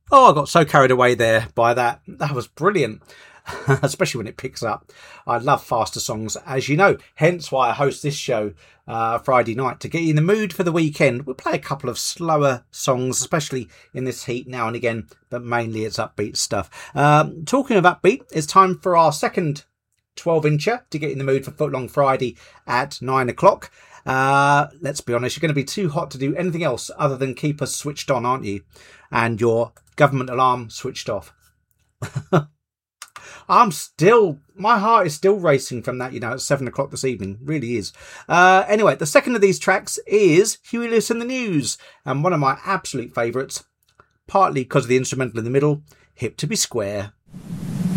Oh, I got so carried away there by that. That was brilliant. Especially when it picks up. I love faster songs, as you know. Hence why I host this show Friday night, to get you in the mood for the weekend. We'll play a couple of slower songs, especially in this heat now and again, but mainly it's upbeat stuff. Talking of upbeat, it's time for our second 12-incher to get in the mood for Footlong Friday at 9 o'clock. Let's be honest, you're going to be too hot to do anything else other than keep us switched on, aren't you? And your government alarm switched off. My heart is still racing from that, at 7 o'clock this evening. Really is. Anyway, the second of these tracks is Huey Lewis and the News, and one of my absolute favourites, partly because of the instrumental in the middle, Hip to be Square.